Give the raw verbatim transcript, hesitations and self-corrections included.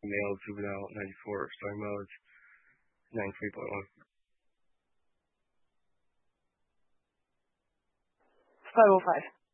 male juvenile ninety-four starting modes ninety-three point one. five oh five.